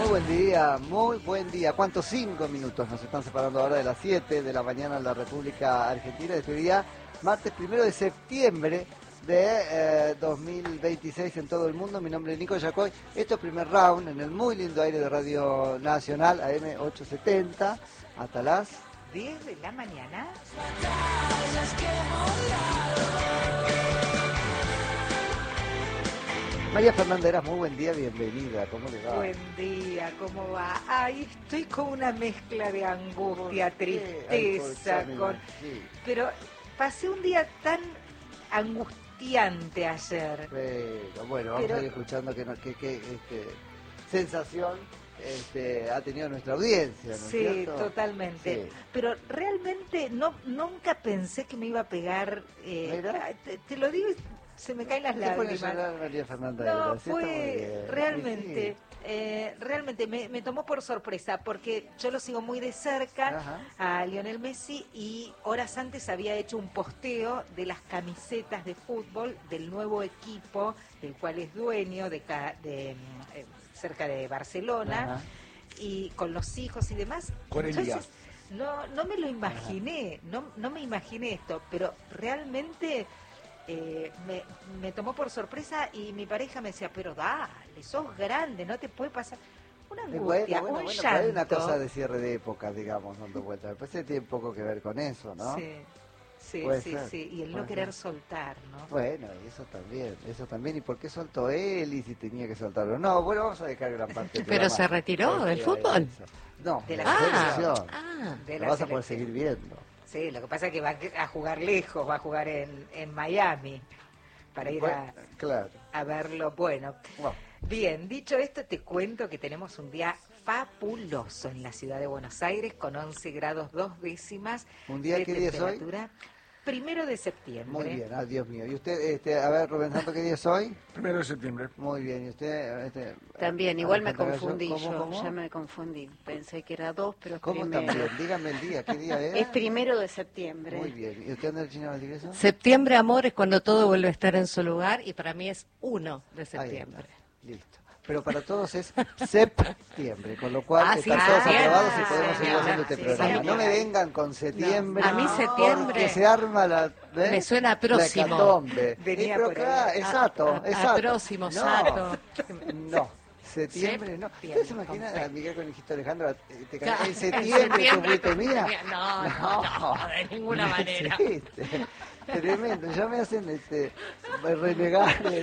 muy buen día. ¿Cuántos? 5 minutos nos están separando ahora de las 7 de la mañana en la República Argentina. De este día, martes 1 de septiembre de 2026 en todo el mundo. Mi nombre es Nico Yacoy. Esto es Primer Round en el muy lindo aire de Radio Nacional, AM 870, hasta las 10 de la mañana. María Fernanda Eras, muy buen día, bienvenida. ¿Cómo le va? Buen día, ¿cómo va? Ay, estoy con una mezcla de angustia, tristeza, Sí. pero pasé un día tan angustiante ayer. Bueno, vamos a ir escuchando qué sensación ha tenido nuestra audiencia, ¿no es Sí, cierto? totalmente. Sí. Pero realmente nunca pensé que me iba a pegar. Te lo digo, se me caen las ¿Qué pone a lágrimas. llorar María Fernanda No, Eras? Sí, está muy fue bien. realmente, Sí. realmente me tomó por sorpresa porque yo lo sigo muy de cerca. Ajá. A Lionel Messi, y horas antes había hecho un posteo de las camisetas de fútbol del nuevo equipo del cual es dueño cerca de Barcelona. Ajá. Y con los hijos y demás. Con el día. Entonces, no me lo imaginé, no me imaginé esto, pero realmente me tomó por sorpresa y mi pareja me decía, pero dale, sos grande, no te puede pasar. Una angustia, Bueno, un pero hay una llanto. cosa de cierre de época, digamos, dando vueltas. Me parece que tiene poco que ver con eso, ¿no? Puede ser, Sí, y el no puede querer ser. soltar, ¿no? Bueno, y eso también. ¿Y por qué soltó él y si tenía que soltarlo? No, bueno, vamos a dejar gran parte del ¿Pero programa. se retiró del fútbol? No, De de la la selección. selección. De Lo la vas a poder selección. seguir viendo. Sí, lo que pasa es que va a jugar lejos, va a jugar en Miami para ir Bueno, claro. a verlo. Bueno, Bueno, bien, dicho esto, te cuento que tenemos un día fabuloso en la ciudad de Buenos Aires con 11 grados 2 décimas ¿un día de qué día es hoy? temperatura. 1 de septiembre. Muy bien, Dios mío. ¿Y usted, a ver, Rubén Santo, qué día es hoy? 1 de septiembre. Muy bien, ¿y usted? También, igual me Alejandra Gallo, confundí ¿cómo? ya me confundí. Pensé que era 2, pero es ¿Cómo primero. también? Dígame el día, ¿qué día es? Es 1 de septiembre. Muy bien. ¿Y usted anda el Chino Valdivieso? Septiembre, amor, es cuando todo vuelve a estar en su lugar y para mí es 1 de Ahí septiembre. está, listo. Pero para todos es septiembre, con lo cual Sí, están todos septiembre. aprobados y podemos seguir Señora, haciendo este sí, programa. señora. No me vengan con septiembre. A mí septiembre Porque se arma la... me suena próximo. La hecatombe. Venía Pero por ahí. claro, exacto. Próximo, No, Sato. No. Septiembre, no. Septiembre, ¿Ustedes se imaginan a Miguel con hijito Alejandro? Claro, En septiembre tú fuiste mía. No, de ninguna manera. Existe. Tremendo. Ya me hacen renegar de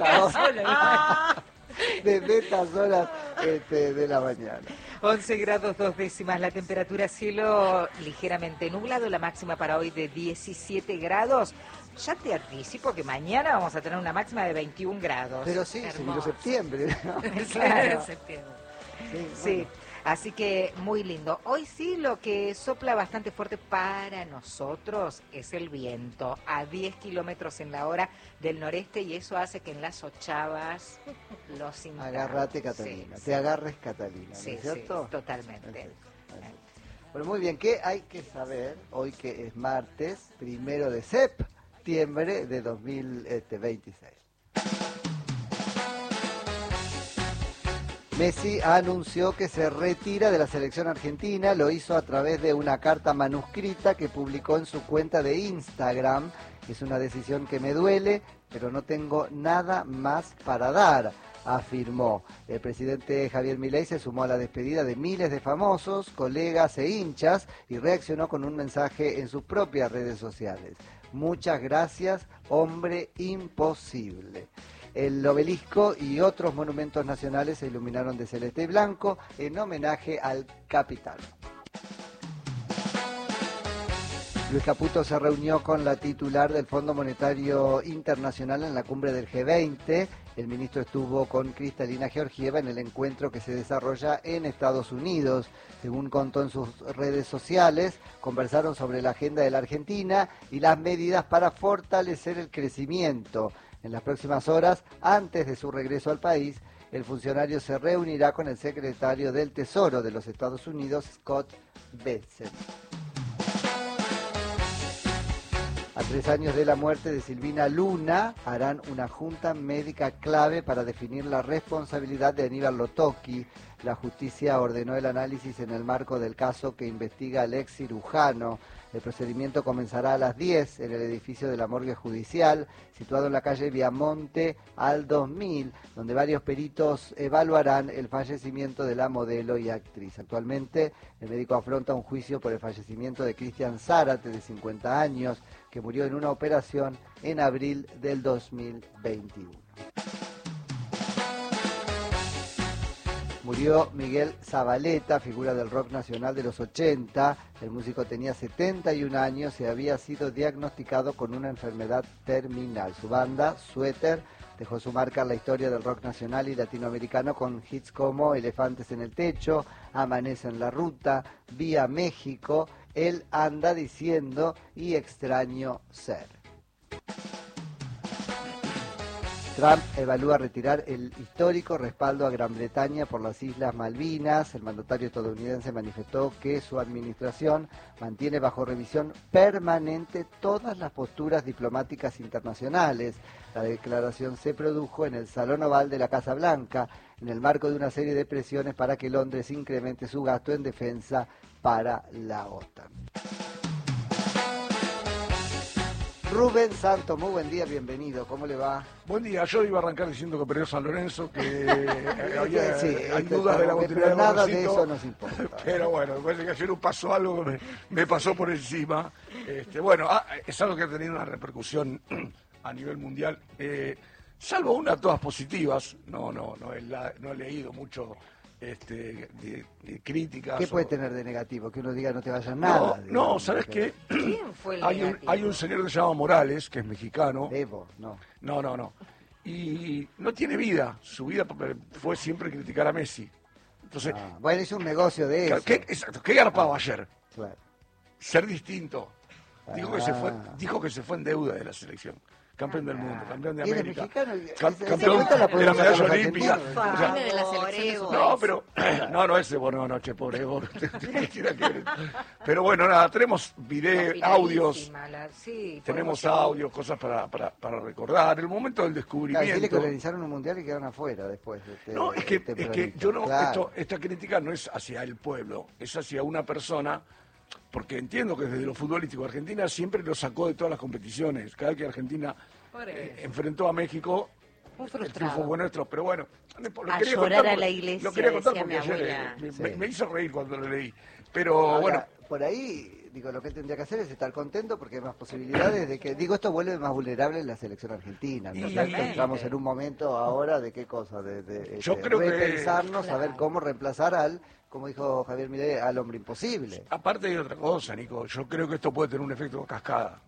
estas horas de la mañana. 11 grados 2 décimas la temperatura, cielo ligeramente nublado, la máxima para hoy de 17 grados. Ya te anticipo que mañana vamos a tener una máxima de 21 grados. Pero sí, se vino septiembre, ¿no? Claro. Septiembre. Sí, Bueno. así que muy lindo. Hoy sí lo que sopla bastante fuerte para nosotros es el viento, a 10 kilómetros en la hora del noreste, y eso hace que en las ochavas lo sintamos. Agárrate, Catalina. Sí, Te agarres, Catalina, ¿no sí, es cierto? sí, totalmente. Perfecto. Bueno, muy bien. ¿Qué hay que saber hoy que es martes 1 de septiembre de 2026? Messi anunció que se retira de la selección argentina, lo hizo a través de una carta manuscrita que publicó en su cuenta de Instagram. Es una decisión que me duele, pero no tengo nada más para dar, afirmó. El presidente Javier Milei se sumó a la despedida de miles de famosos, colegas e hinchas y reaccionó con un mensaje en sus propias redes sociales. Muchas gracias, hombre imposible. El obelisco y otros monumentos nacionales se iluminaron de celeste y blanco en homenaje al capitán. Luis Caputo se reunió con la titular del Fondo Monetario Internacional en la cumbre del G20. El ministro estuvo con Kristalina Georgieva en el encuentro que se desarrolla en Estados Unidos. Según contó en sus redes sociales, conversaron sobre la agenda de la Argentina y las medidas para fortalecer el crecimiento. En las próximas horas, antes de su regreso al país, el funcionario se reunirá con el secretario del Tesoro de los Estados Unidos, Scott Bessent. 3 años de la muerte de Silvina Luna, harán una junta médica clave para definir la responsabilidad de Aníbal Lotocchi. La justicia ordenó el análisis en el marco del caso que investiga al ex cirujano. El procedimiento comenzará a las 10 en el edificio de la morgue judicial, situado en la calle Viamonte al 2000, donde varios peritos evaluarán el fallecimiento de la modelo y actriz. Actualmente, el médico afronta un juicio por el fallecimiento de Cristian Zárate, de 50 años, que murió en una operación en abril del 2021. Murió Miguel Zavaleta, figura del rock nacional de los 80. El músico tenía 71 años y había sido diagnosticado con una enfermedad terminal. Su banda, Suéter, dejó su marca en la historia del rock nacional y latinoamericano con hits como Elefantes en el Techo, Amanece en la Ruta, Vía México, Él anda diciendo y Extraño ser. Trump evalúa retirar el histórico respaldo a Gran Bretaña por las Islas Malvinas. El mandatario estadounidense manifestó que su administración mantiene bajo revisión permanente todas las posturas diplomáticas internacionales. La declaración se produjo en el Salón Oval de la Casa Blanca, en el marco de una serie de presiones para que Londres incremente su gasto en defensa para la OTAN. Rubén Santos, muy buen día, bienvenido, ¿cómo le va? Buen día, yo iba a arrancar diciendo que perdió San Lorenzo, que hay sí, dudas de la continuidad pero del nada de Gorricito, eso nos importa. Pero bueno, me parece que ayer pasó algo que me pasó por encima. Es algo que ha tenido una repercusión a nivel mundial, salvo una, todas positivas. No he leído mucho de críticas. ¿Qué puede tener de negativo? Que uno diga no te vayas nada. No, ¿sabes qué? ¿Quién fue el Hay un señor que se llama Morales, que es mexicano. Evo, no. No. Y no tiene vida. Su vida fue siempre criticar a Messi. Entonces, bueno, hizo un negocio de eso. ¿Qué garpaba ayer? Claro. Ser distinto. Dijo que se fue en deuda de la selección. Campeón del mundo, campeón de ¿Y eres América. mexicano? Campeón la de la medalla olímpica. Viene de la selección. No, pero pobre Evo. Pero bueno, nada, tenemos audios, tenemos audios, cosas para recordar. El momento del descubrimiento. Decirle que organizaron un mundial y quedaron afuera después. No, es que yo no, claro. Esta crítica no es hacia el pueblo, es hacia una persona. Porque entiendo que desde lo futbolístico Argentina siempre lo sacó de todas las competiciones. Cada vez que Argentina enfrentó a México, el triunfo fue nuestro. Pero bueno, a llorar a la iglesia, lo quería contar decía porque mi abuela. ayer me hizo reír cuando lo leí. Pero ahora, bueno. Por ahí, lo que él tendría que hacer es estar contento porque hay más posibilidades de que, esto vuelve más vulnerable en la selección argentina. Estamos en un momento ahora de qué cosa, yo creo repensarnos, saber cómo reemplazar como dijo Javier Milei, al hombre imposible. Aparte hay otra cosa, Nico, yo creo que esto puede tener un efecto cascada.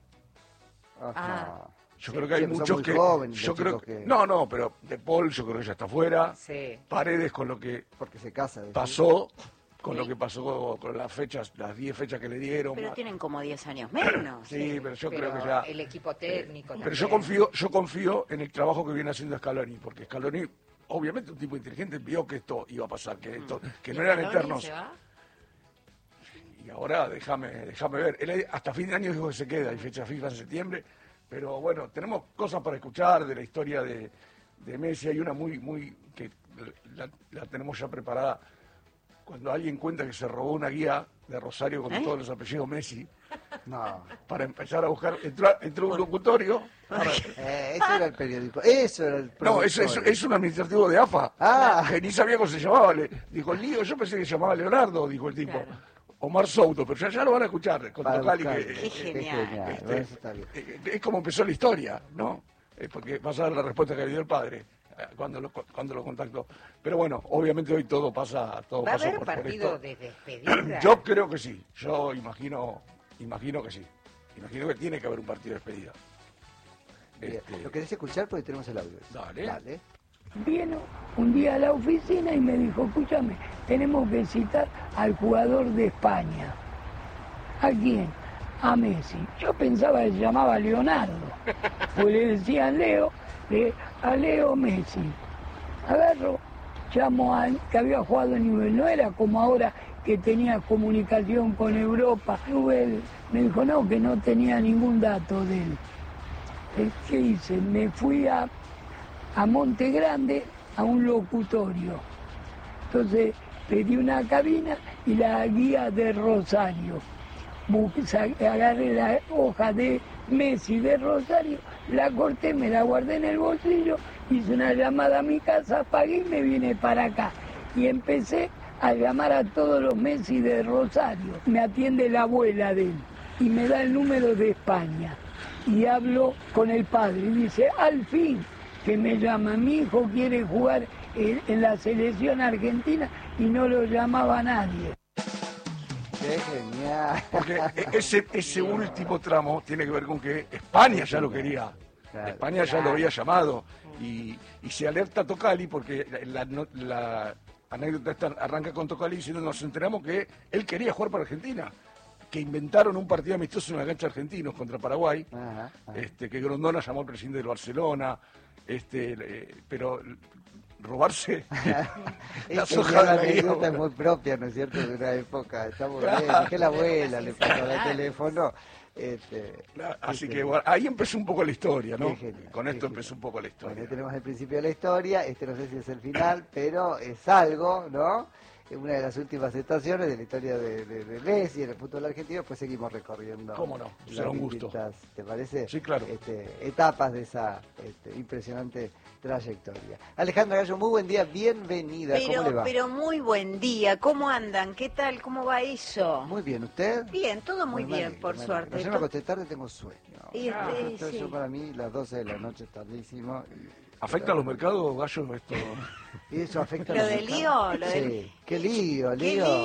Yo creo que hay muchos que... No, pero De Paul yo creo que ya está fuera. Sí. Paredes con lo que porque se casa, pasó, con lo que pasó con las fechas, las 10 fechas que le dieron. Pero tienen como 10 años menos. Sí, pero yo creo que ya... El equipo técnico pero también. yo confío en el trabajo que viene haciendo Scaloni, porque Scaloni, obviamente un tipo inteligente, vio que esto iba a pasar, que no eran eternos. ¿Se va? Y ahora déjame ver. Él hasta fin de año dijo que se queda, hay fecha FIFA en septiembre. Pero bueno, tenemos cosas para escuchar de la historia de Messi. Hay una muy que la tenemos ya preparada. Cuando alguien cuenta que se robó una guía de Rosario con todos los apellidos Messi, para empezar a buscar, entró un locutorio. Eso era el periódico. Eso era el No, es un administrativo de AFA. Que ni sabía cómo se llamaba. Dijo, Lío, yo pensé que se llamaba Leonardo, dijo el tipo. Claro. Omar Souto, pero ya lo van a escuchar con Tocali. Qué genial. Es como empezó la historia, ¿no? Porque vas a ver la respuesta que le dio el padre cuando lo contactó. Pero bueno, obviamente hoy todo pasa por ¿Va a haber por partido de despedida? Yo creo que sí. Yo imagino que sí. Imagino que tiene que haber un partido de despedida. Lo querés escuchar porque tenemos el audio. Dale. Vino un día a la oficina y me dijo, escúchame, tenemos que citar al jugador de España. ¿A quién? A Messi. Yo pensaba que se llamaba Leonardo, pues le decían a Leo Messi. Agarro, llamo a que había jugado en Newell's, no era como ahora que tenía comunicación con Europa. Newell's me dijo no, que no tenía ningún dato de él. ¿Qué hice? Me fui a Monte Grande a un locutorio. Entonces pedí una cabina y la guía de Rosario. Agarré la hoja de Messi de Rosario, la corté, me la guardé en el bolsillo, hice una llamada a mi casa, pagué y me vine para acá. Y empecé a llamar a todos los Messi de Rosario. Me atiende la abuela de él y me da el número de España. Y hablo con el padre y dice, al fin que me llama, mi hijo quiere jugar en la selección argentina y no lo llamaba nadie. ¡Qué genial! Porque ese último tramo tiene que ver con que España ya lo quería. Claro, España ya lo había llamado. Y se alerta a Tocali porque la anécdota esta arranca con Tocali diciendo nos enteramos que él quería jugar para Argentina. Que inventaron un partido amistoso en la cancha argentinos contra Paraguay. Ajá, ajá. Que Grondona llamó al presidente del Barcelona. Pero robarse las hojas de la anécdota es guía. muy propia, ¿no es cierto?, de una época. Está muy bien. Dije la abuela, le pasó el teléfono. Así que bueno, ahí empezó un poco la historia, ¿no? Qué genial, Con qué esto genial. empezó un poco la Bueno, historia. ahí tenemos el principio de la historia. No sé si es el final, pero es algo, ¿no? Es una de las últimas estaciones de la historia de Messi en el fútbol argentino. Pues seguimos recorriendo. ¿Cómo no? las Será un gusto. distintas, ¿te parece? Sí, claro. Etapas de esa impresionante trayectoria. Alejandra Gallo, muy buen día, bienvenida. ¿Cómo le va? Pero muy buen día. ¿Cómo andan? ¿Qué tal? ¿Cómo va eso? Muy bien, ¿usted? Bien, todo muy Me bien, alegro, por me suerte. alegro. Ayer me acosté tarde, tengo sueño. Y Entonces, sí. yo para mí las 12 de la noche es tardísimo. ¿Afecta a los mercados, Gallo, esto? ¿Y eso afecta a Lo los del mercados? lío, lo del- Sí. Qué lío,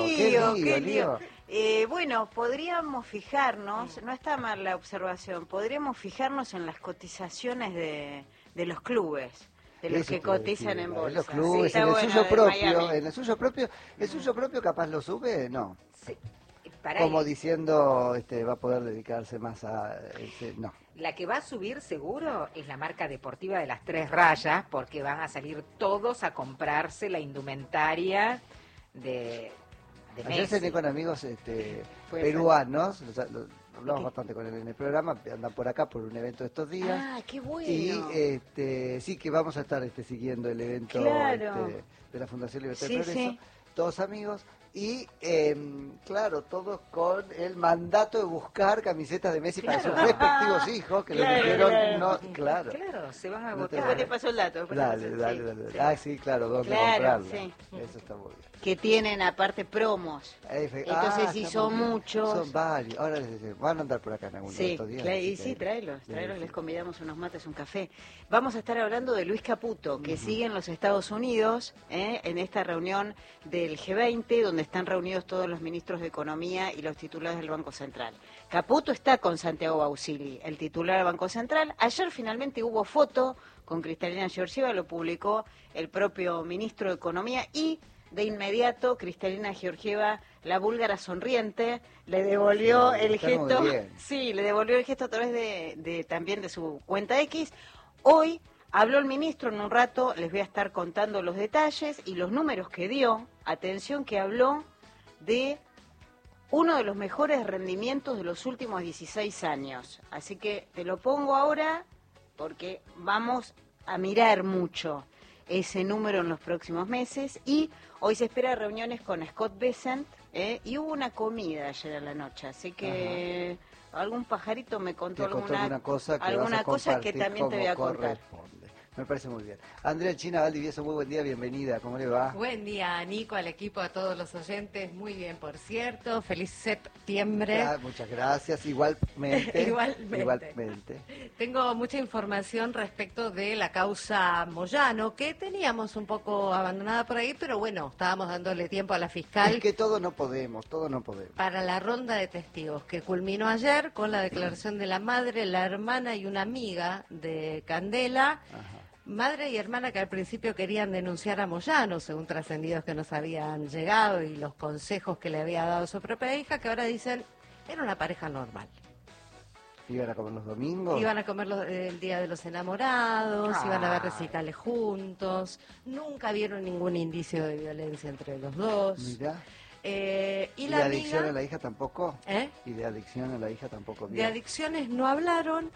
Qué lío. Bueno, podríamos fijarnos, no está mal la observación, podríamos fijarnos en las cotizaciones de los clubes, de los Eso que te iba a cotizan decir, en de bolsa. los clubes, Sí, en está el bueno, suyo de propio, Miami. en el suyo propio capaz lo sube, no. Sí. Pará, Como diciendo, va a poder dedicarse más a no. la que va a subir seguro es la marca deportiva de las 3 rayas, porque van a salir todos a comprarse la indumentaria de Ayer Messi. cené con amigos Puede peruanos, hablamos ¿Qué? bastante con él en el programa, andan por acá por un evento de estos días. Ah, qué bueno. Y sí, que vamos a estar siguiendo el evento Claro. de la Fundación Libertad Sí, y Progreso, sí. todos amigos, y claro, todos con el mandato de buscar camisetas de Messi para sus Claro. respectivos hijos, que Claro, les dijeron, claro. no, claro. Claro, se van a No te agotar. Después te paso el dato. después te Dale, paso- dale, sí, dale. sí. Ah, sí, claro, dónde Claro, comprarla. sí. Eso está muy bien. Que tienen aparte promos. Entonces, si está son muy bien. muchos. Son varios. Ahora van a andar por acá en alguno de Sí, estos días. y así sí, que- tráelos, sí, les sí. convidamos unos mates, un café. Vamos a estar hablando de Luis Caputo, que sigue en los Estados Unidos, en esta reunión del G20, donde están reunidos todos los ministros de Economía y los titulares del Banco Central. Caputo está con Santiago Bausili, el titular del Banco Central. Ayer finalmente hubo foto con Cristalina Georgieva, lo publicó el propio ministro de Economía y de inmediato Cristalina Georgieva, la búlgara sonriente, le devolvió Sí, el está muy gesto. bien. Sí, le devolvió el gesto a través también de su cuenta X. Hoy habló el ministro, en un rato les voy a estar contando los detalles y los números que dio. Atención que habló de uno de los mejores rendimientos de los últimos 16 años. Así que te lo pongo ahora porque vamos a mirar mucho ese número en los próximos meses y hoy se espera reuniones con Scott Bessent y hubo una comida ayer a la noche, así que algún pajarito me contó Te contó alguna cosa que, alguna vas a cosa que compartir también te voy a como contar. corresponde. Me parece muy bien. Andrea China Valdivieso, muy buen día, bienvenida. ¿Cómo le va? Buen día, Nico, al equipo, a todos los oyentes. Muy bien, por cierto. Feliz septiembre. Muchas gracias. Igualmente. Igualmente. Tengo mucha información respecto de la causa Moyano, que teníamos un poco abandonada por ahí, pero bueno, estábamos dándole tiempo a la fiscal Es que todo no podemos. para la ronda de testigos, que culminó ayer con la declaración de la madre, la hermana y una amiga de Candela. Ajá. Madre y hermana que al principio querían denunciar a Moyano, según trascendidos que nos habían llegado y los consejos que le había dado su propia hija, que ahora dicen era una pareja normal. ¿Iban a comer los domingos? Iban a comer el Día de los Enamorados, iban a ver recitales juntos, nunca vieron ningún indicio de violencia entre los dos. Mirá. ¿Y la amiga? adicción a la hija tampoco? ¿Eh? ¿Y de adicción a la hija tampoco? De adicciones no hablaron,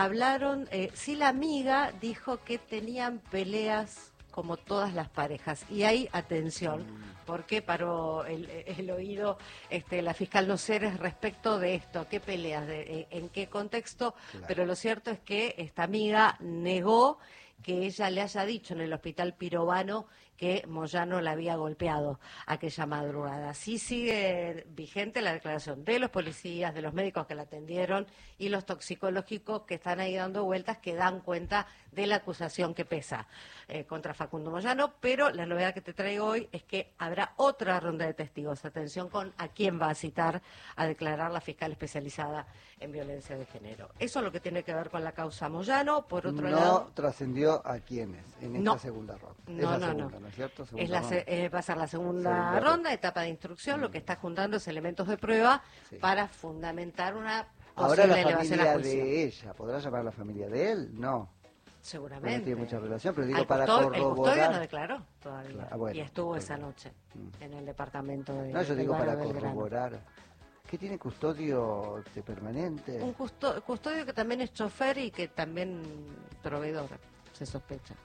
sí la amiga dijo que tenían peleas como todas las parejas. Y hay atención, porque paró el oído la fiscal Noceres respecto de esto, qué peleas, en qué contexto, claro. Pero lo cierto es que esta amiga negó que ella le haya dicho en el hospital Pirovano que Moyano la había golpeado aquella madrugada. Sí sigue vigente la declaración de los policías, de los médicos que la atendieron y los toxicológicos que están ahí dando vueltas, que dan cuenta de la acusación que pesa contra Facundo Moyano, pero la novedad que te traigo hoy es que habrá otra ronda de testigos. Atención con a quién va a citar a declarar la fiscal especializada en violencia de género. Eso es lo que tiene que ver con la causa Moyano. Por otro lado... No trascendió a quiénes en esta segunda ronda. No es cierto? Va a ser la segunda ronda, etapa de instrucción. Lo que está juntando es elementos de prueba para fundamentar una posible elevación a juicio. Ahora la familia de ella, ¿podrá llamar a la familia de él? No. Seguramente. No tiene mucha relación, pero digo para corroborar. El custodio no declaró todavía. Claro, bueno, y estuvo esa noche en el departamento de... No, yo digo para corroborar. ¿Qué tiene custodio permanente? Un custodio que también es chofer y que también proveedor, se sospecha.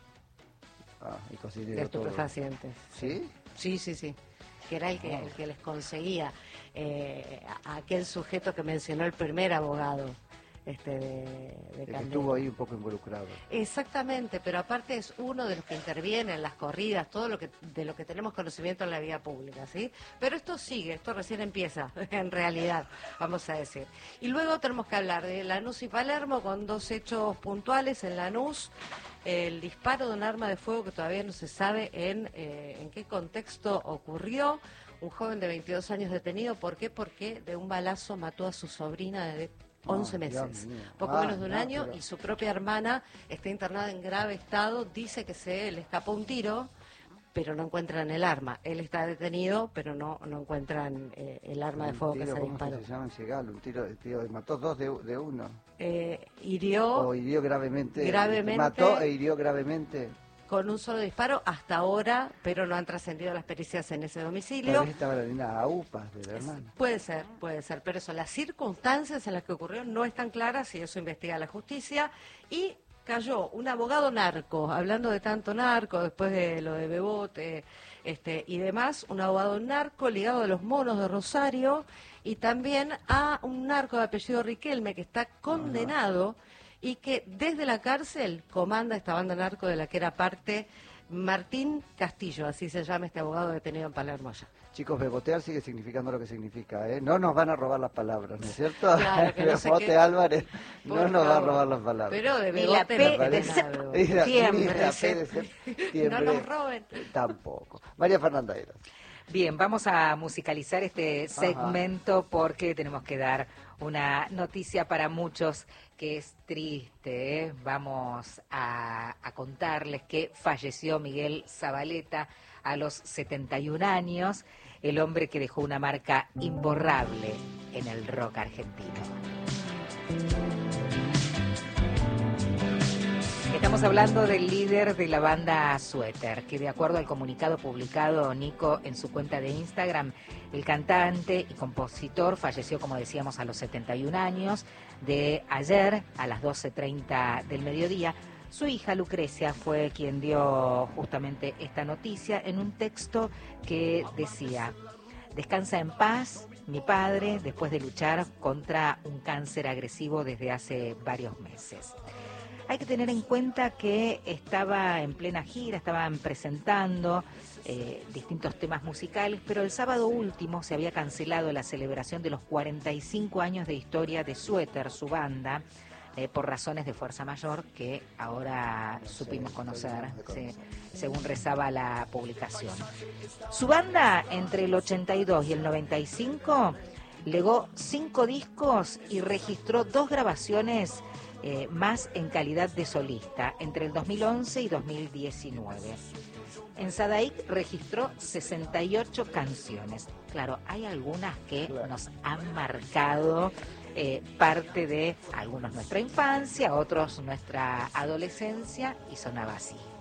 Y cocinero de estupefacientes. ¿Sí? Sí. Que era el que les conseguía a aquel sujeto que mencionó el primer abogado de que estuvo ahí un poco involucrado. Exactamente, pero aparte es uno de los que interviene en las corridas, todo de lo que tenemos conocimiento en la vía pública, ¿sí? Pero esto sigue, esto recién empieza, en realidad, vamos a decir. Y luego tenemos que hablar de Lanús y Palermo con dos hechos puntuales. En Lanús, el disparo de un arma de fuego que todavía no se sabe en qué contexto ocurrió. Un joven de 22 años detenido, ¿por qué? Porque de un balazo mató a su sobrina de 11 meses, poco menos de un año, y su propia hermana está internada en grave estado. Dice que se le escapó un tiro, pero no encuentran el arma. Él está detenido, pero no encuentran el arma de fuego que se disparó. ¿Cómo se llama? Un tiro, mató dos de uno. Hirió gravemente. Mató e hirió gravemente. Con un solo disparo hasta ahora, pero no han trascendido las pericias en ese domicilio. Tal vez estaba la nena a UPAs de la hermana. Puede ser, pero eso, las circunstancias en las que ocurrió no están claras y eso investiga la justicia. Y cayó un abogado narco, hablando de tanto narco, después de lo de Bebote y demás, un abogado narco ligado a los monos de Rosario y también a un narco de apellido Riquelme que está condenado y que desde la cárcel comanda esta banda narco de la que era parte Martín Castillo, así se llama este abogado detenido en Palermo ya. Chicos, bebotear sigue significando lo que significa, ¿eh? No nos van a robar las palabras, ¿no es cierto? Claro, que no Bebote Álvarez no nos va a robar las palabras. Pero de Bebote siempre. No nos roben. Tampoco. María Fernanda Eras. Bien, vamos a musicalizar este segmento porque tenemos que dar una noticia para muchos que es triste, ¿eh? Vamos a contarles que falleció Miguel Zabaleta a los 71 años, el hombre que dejó una marca imborrable en el rock argentino. Estamos hablando del líder de la banda Suéter, que de acuerdo al comunicado publicado Nico en su cuenta de Instagram, el cantante y compositor falleció, como decíamos, a los 71 años de ayer a las 12:30 del mediodía. Su hija Lucrecia fue quien dio justamente esta noticia en un texto que decía: descansa en paz, mi padre, después de luchar contra un cáncer agresivo desde hace varios meses. Hay que tener en cuenta que estaba en plena gira, estaban presentando distintos temas musicales, pero el sábado último se había cancelado la celebración de los 45 años de historia de Suéter, su banda, por razones de fuerza mayor que ahora supimos conocer, según rezaba la publicación. Su banda, entre el 82 y el 95, legó 5 discos y registró 2 grabaciones más en calidad de solista, entre el 2011 y 2019. En Sadaic registró 68 canciones. Claro, hay algunas que nos han marcado parte de algunos nuestra infancia, otros nuestra adolescencia, y sonaba así.